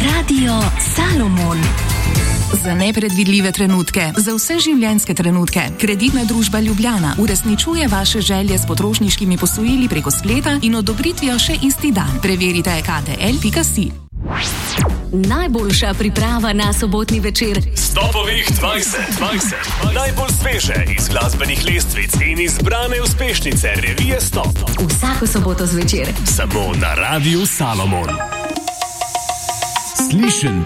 Radio Salomon. Za nepredvidljive trenutke, za vse življenjske trenutke. Kreditna družba Ljubljana uresničuje vaše želje s potrošniškimi posojili preko spleta in odobritvijo še isti dan. Preverite ktl.si. Najboljša priprava na sobotni večer. Stopovih 2020. Najbolj sveže iz glasbenih lestvic in izbrane uspešnice revije Stop. Vsako soboto zvečer. Samo na Radiu Salomon. Slišen